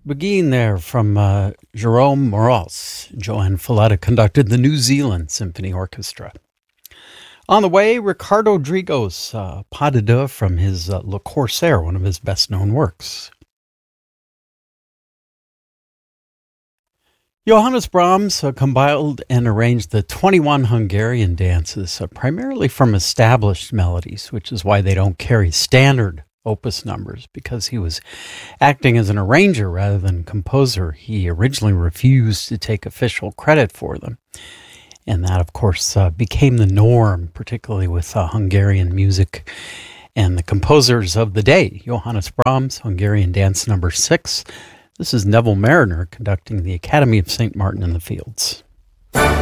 Begin there from Jerome Moros. Joanne Folletta conducted the New Zealand Symphony Orchestra. On the way, Ricardo Drigos, Pas de Deux from his Le Corsaire, one of his best-known works. Johannes Brahms compiled and arranged the 21 Hungarian dances, primarily from established melodies, which is why they don't carry standard opus numbers, because he was acting as an arranger rather than composer. He originally refused to take official credit for them. And that, of course, became the norm, particularly with Hungarian music. And the composers of the day, Johannes Brahms, Hungarian Dance No. 6. This is Neville Marriner conducting the Academy of St. Martin in the Fields.